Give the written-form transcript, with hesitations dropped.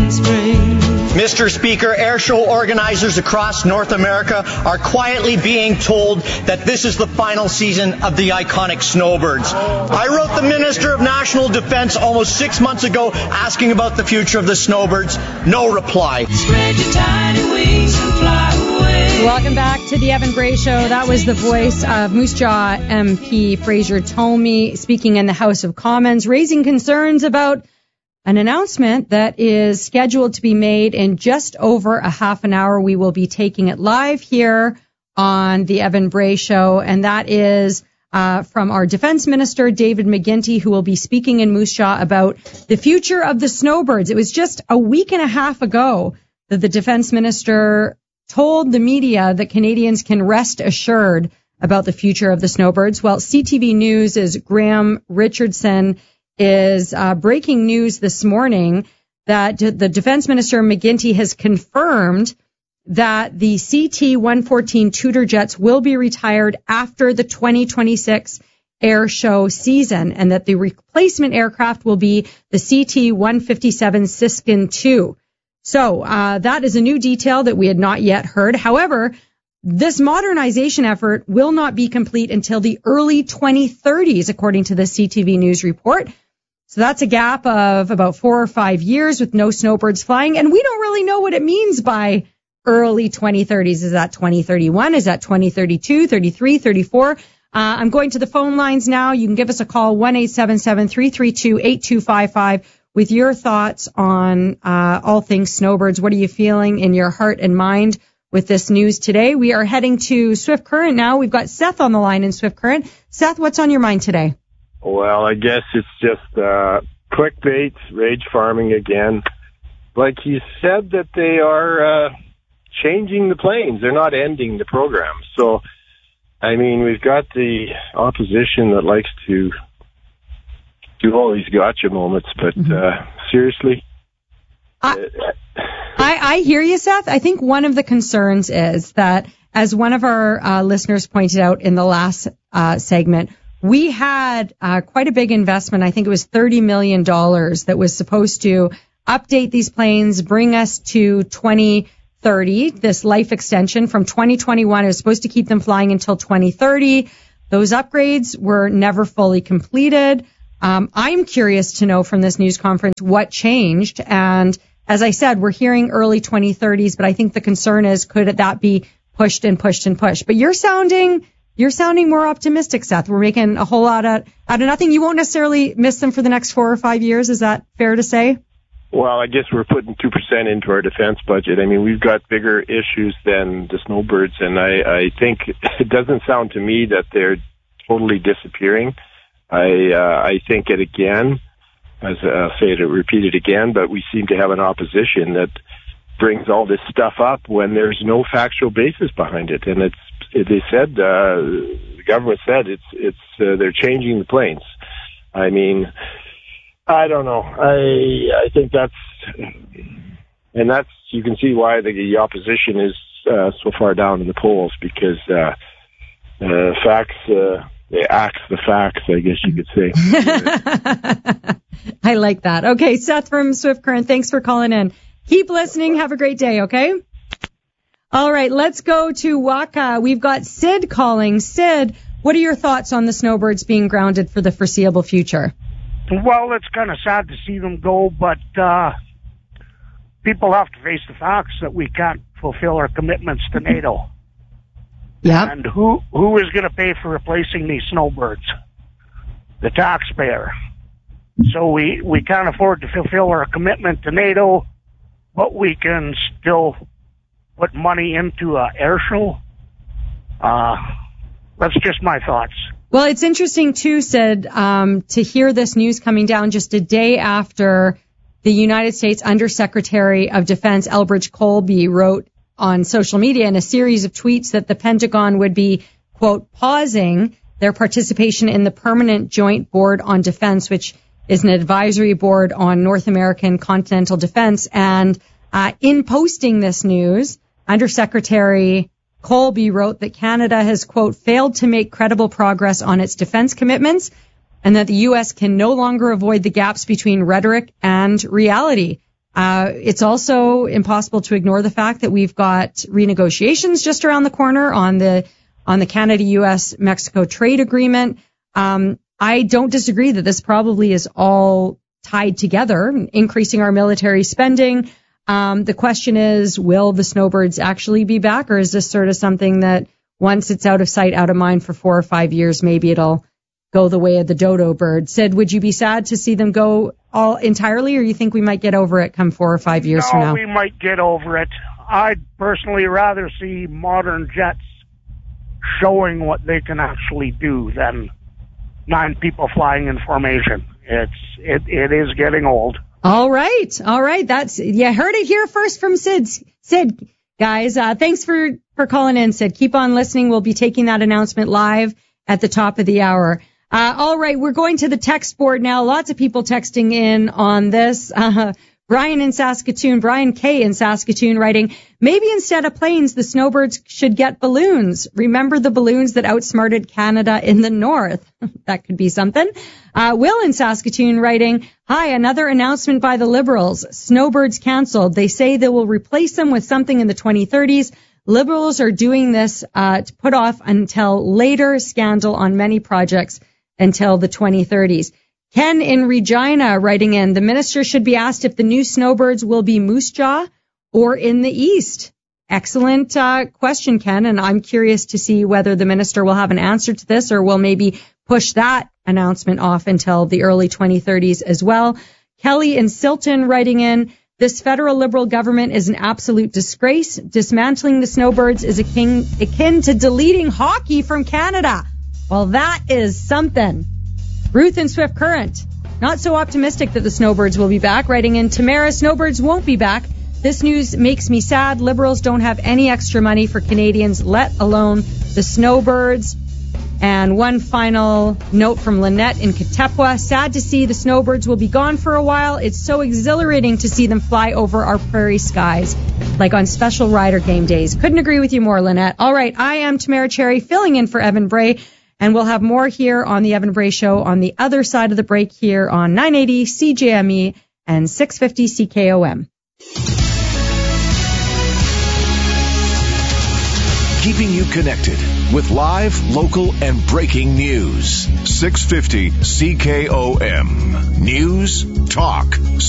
in spring. Mr. Speaker, air show organizers across North America are quietly being told that this is the final season of the iconic Snowbirds. I wrote the Minister of National Defense almost 6 months ago asking about the future of the Snowbirds. No reply. Spread your tiny wings and fly away. Welcome back to the Evan Bray Show. That was the voice of Moose Jaw MP Fraser Tolmie speaking in the House of Commons, raising concerns about an announcement that is scheduled to be made in just over a half an hour. We will be taking it live here on the Evan Bray Show, and that is from our Defense Minister, David McGuinty, who will be speaking in Moose Jaw about the future of the Snowbirds. It was just a week and a half ago that the Defense Minister told the media that Canadians can rest assured about the future of the Snowbirds. Well, CTV News' Graham Richardson is breaking news this morning that the Defense Minister McGuinty has confirmed that the CT-114 Tudor jets will be retired after the 2026 air show season, and that the replacement aircraft will be the CT-157 Siskin II. So that is a new detail that we had not yet heard. However, this modernization effort will not be complete until the early 2030s, according to the CTV News report. So that's a gap of about 4 or 5 years with no snowbirds flying. And we don't really know what it means by early 2030s. Is that 2031? Is that 2032, 33, 34? I'm going to the phone lines now. You can give us a call, 1-877-332-8255, with your thoughts on all things snowbirds. What are you feeling in your heart and mind with this news today? We are heading to Swift Current now. We've got Seth on the line in Swift Current. Seth, what's on your mind today? Well, I guess it's just clickbait, rage farming again. Like you said, that they are changing the planes. They're not ending the program. So, I mean, we've got the opposition that likes to do all these gotcha moments, but seriously? I hear you, Seth. I think one of the concerns is that, as one of our listeners pointed out in the last segment, we had quite a big investment. I think it was $30 million that was supposed to update these planes, bring us to 2030, this life extension from 2021. It was supposed to keep them flying until 2030. Those upgrades were never fully completed. I'm curious to know from this news conference what changed. And as I said, we're hearing early 2030s, but I think the concern is, could that be pushed and pushed and pushed? But you're sounding more optimistic, Seth. We're making a whole lot out of nothing. You won't necessarily miss them for the next 4 or 5 years. Is that fair to say? Well, I guess we're putting 2% into our defense budget. I mean, we've got bigger issues than the snowbirds, and I think it doesn't sound to me that they're totally disappearing. I think it again, as I'll say it, repeat it again, but we seem to have an opposition that brings all this stuff up when there's no factual basis behind it. And they said, the government said they're changing the planes. I mean, I don't know. I think that's, you can see why the opposition is so far down in the polls, because facts, they axe the facts, I guess you could say. I like that. Okay, Seth from Swift Current, thanks for calling in. Keep listening. Have a great day, okay? All right, let's go to Waka. We've got Sid calling. Sid, what are your thoughts on the snowbirds being grounded for the foreseeable future? Well, it's kind of sad to see them go, but people have to face the facts that we can't fulfill our commitments to NATO. Yeah. And who is going to pay for replacing these snowbirds? The taxpayer. So we can't afford to fulfill our commitment to NATO, but we can still put money into an air show. That's just my thoughts. Well, it's interesting, too, Sid, to hear this news coming down just a day after the United States Undersecretary of Defense, Elbridge Colby, wrote on social media in a series of tweets that the Pentagon would be, quote, pausing their participation in the Permanent Joint Board on Defense, which is an advisory board on North American continental defense. And in posting this news, Undersecretary Colby wrote that Canada has, quote, failed to make credible progress on its defense commitments, and that the U.S. can no longer avoid the gaps between rhetoric and reality. It's also impossible to ignore the fact that we've got renegotiations just around the corner on the Canada, U.S., Mexico trade agreement. I don't disagree that this probably is all tied together, increasing our military spending. The question is, will the snowbirds actually be back, or is this sort of something that once it's out of sight, out of mind for 4 or 5 years, maybe it'll go the way of the dodo bird? Sid, would you be sad to see them go all entirely, or you think we might get over it come 4 or 5 years from now? No, we might get over it. I'd personally rather see modern jets showing what they can actually do than 9 people flying in formation. It is getting old. All right. You heard it here first from Sid. Sid, guys, thanks for calling in, Sid. Keep on listening. We'll be taking that announcement live at the top of the hour. All right, we're going to the text board now. Lots of people texting in on this. Brian K. in Saskatoon writing, maybe instead of planes, the snowbirds should get balloons. Remember the balloons that outsmarted Canada in the north? That could be something. Will in Saskatoon writing, hi, another announcement by the Liberals. Snowbirds canceled. They say they will replace them with something in the 2030s. Liberals are doing this to put off until later scandal on many projects until the 2030s. Ken in Regina writing in, the minister should be asked if the new snowbirds will be Moose Jaw or in the east. Excellent question, Ken, and I'm curious to see whether the minister will have an answer to this or will maybe push that announcement off until the early 2030s as well. Kelly in Silton writing in, this federal Liberal government is an absolute disgrace. Dismantling the snowbirds is akin to deleting hockey from Canada. Well, that is something. Ruth in Swift Current, not so optimistic that the snowbirds will be back, writing in, Tamara, snowbirds won't be back. This news makes me sad. Liberals don't have any extra money for Canadians, let alone the snowbirds. And one final note from Lynette in Katepwa. Sad to see the snowbirds will be gone for a while. It's so exhilarating to see them fly over our prairie skies, like on special rider game days. Couldn't agree with you more, Lynette. All right, I am Tamara Cherry, filling in for Evan Bray. And we'll have more here on the Evan Bray Show on the other side of the break here on 980 CJME and 650 CKOM. Keeping you connected with live, local, and breaking news. 650 CKOM. News, talk,